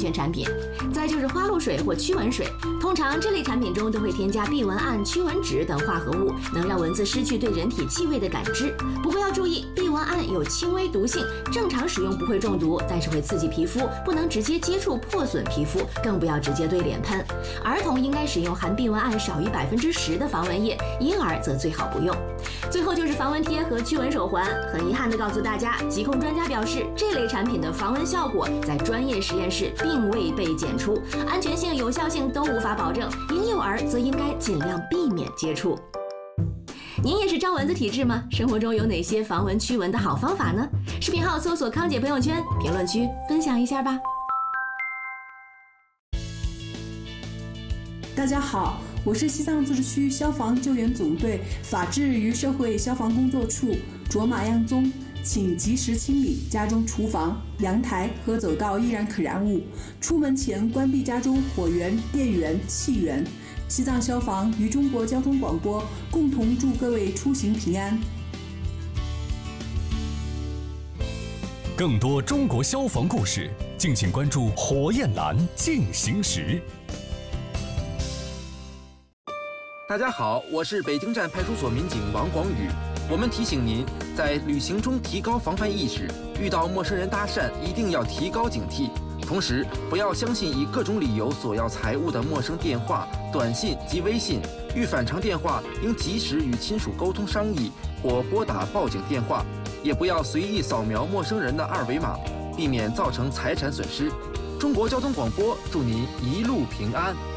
全产品。再就是花露水或驱蚊水，通常这类产品中都会添加避蚊胺、驱蚊酯等化合物，能让蚊子失去对人体气味的感知。不过要注意，避蚊胺有轻微毒性，正常使用不会中毒，但是会刺激皮肤，不能直接接触破损皮肤，更不要直接对脸喷。儿童应该使用含避蚊胺少于10%的防蚊液，婴儿则最好不用。最后就是防蚊贴和驱蚊手环，很遗憾地告诉大家，疾控专家表示，这类产品的防蚊效果在专业实验室并未被检出，安全性、有效性都无法保证，婴幼儿则应该尽量避免接触。您也是招蚊子体质吗？生活中有哪些防蚊驱蚊的好方法呢？视频号搜索康姐朋友圈，评论区分享一下吧。 大家好，我是西藏自治区消防救援总队法制与社会消防工作处卓玛样宗，请及时清理家中厨房、阳台和走道易燃可燃物，出门前关闭家中火源、电源、气源。西藏消防与中国交通广播共同祝各位出行平安。 更多中国消防故事，敬请关注火焰蓝进行时。 大家好，我是北京站派出所民警王广宇。我们提醒您，在旅行中提高防范意识，遇到陌生人搭讪一定要提高警惕。同时，不要相信以各种理由索要财物的陌生电话、短信及微信。遇反常电话，应及时与亲属沟通商议，或拨打报警电话。也不要随意扫描陌生人的二维码，避免造成财产损失。中国交通广播祝您一路平安。